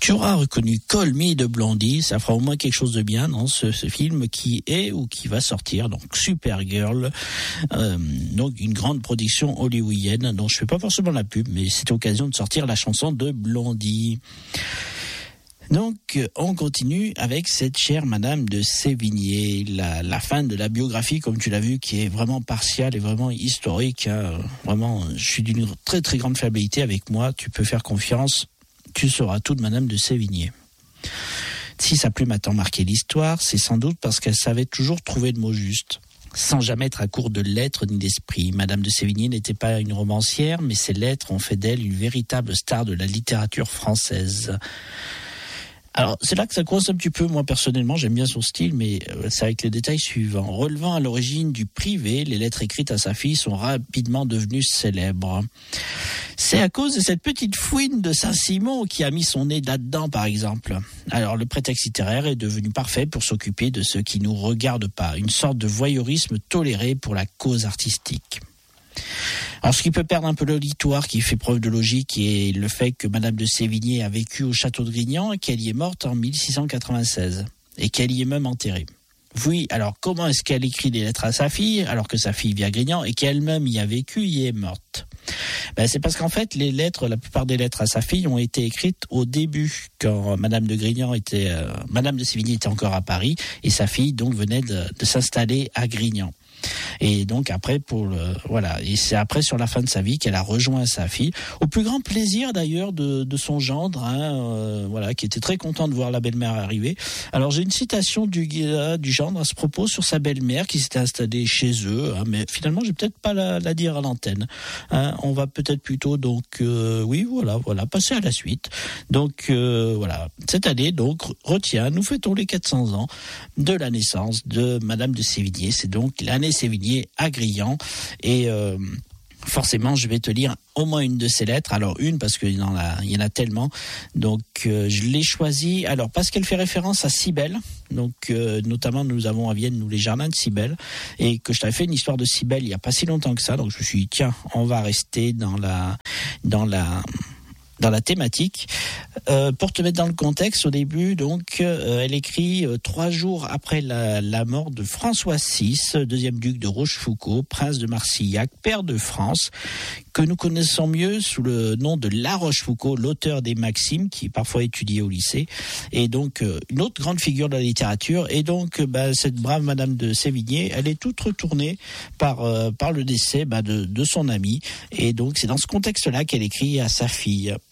Tu auras reconnu Call Me de Blondie, ça fera au moins quelque chose de bien dans ce film qui est ou qui va sortir, donc Supergirl, donc une grande production hollywoodienne dont je fais pas forcément la pub, mais c'est l'occasion de sortir la chanson de Blondie. Donc, on continue avec cette chère Madame de Sévigné, la fin de la biographie, comme tu l'as vu, qui est vraiment partiale et vraiment historique. Hein. Vraiment, je suis d'une très très grande fiabilité avec moi. Tu peux faire confiance, tu sauras tout de Madame de Sévigné. Si sa plume a tant marqué l'histoire, c'est sans doute parce qu'elle savait toujours trouver le mot juste. Sans jamais être à court de lettres ni d'esprit. Madame de Sévigné n'était pas une romancière, mais ses lettres ont fait d'elle une véritable star de la littérature française. Alors, c'est là que ça coince un petit peu. Moi, personnellement, j'aime bien son style, mais c'est avec les détails suivants. Relevant à l'origine du privé, les lettres écrites à sa fille sont rapidement devenues célèbres. C'est à cause de cette petite fouine de Saint-Simon qui a mis son nez là-dedans, par exemple. Alors, le prétexte littéraire est devenu parfait pour s'occuper de ce qui nous regarde pas. Une sorte de voyeurisme toléré pour la cause artistique. Alors, ce qui peut perdre un peu l'auditoire, qui fait preuve de logique, est le fait que Madame de Sévigné a vécu au château de Grignan et qu'elle y est morte en 1696 et qu'elle y est même enterrée. Oui, alors comment est-ce qu'elle écrit des lettres à sa fille alors que sa fille vit à Grignan et qu'elle-même y a vécu, y est morte? C'est parce qu'en fait, la plupart des lettres à sa fille ont été écrites au début, quand Madame de Sévigné était encore à Paris et sa fille donc venait de s'installer à Grignan. Et donc après et c'est après sur la fin de sa vie qu'elle a rejoint sa fille, au plus grand plaisir d'ailleurs de son gendre, qui était très content de voir la belle-mère arriver. Alors j'ai une citation du gendre à ce propos sur sa belle-mère qui s'était installée chez eux, mais finalement je vais peut-être pas la dire à l'antenne. On va peut-être plutôt passer à la suite. Donc cette année donc nous fêtons les 400 ans de la naissance de Madame de Sévigné. C'est donc l'année Sévigné à Grignan et forcément je vais te lire au moins une de ces lettres. Alors une parce qu'il y en a tellement, donc je l'ai choisie alors parce qu'elle fait référence à Cybèle, donc notamment nous avons à Vienne les jardins de Cybèle et que je t'avais fait une histoire de Cybèle il y a pas si longtemps que ça, donc je me suis dit tiens, on va rester dans la thématique. Pour te mettre dans le contexte, au début, donc, elle écrit 3 jours après la mort de François VI, deuxième duc de Rochefoucauld, prince de Marsillac, père de France, que nous connaissons mieux sous le nom de La Rochefoucauld, l'auteur des Maximes, qui est parfois étudié au lycée, et donc une autre grande figure de la littérature. Et donc, cette brave Madame de Sévigné, elle est toute retournée par le décès de son ami. Et donc, c'est dans ce contexte-là qu'elle écrit à sa fille.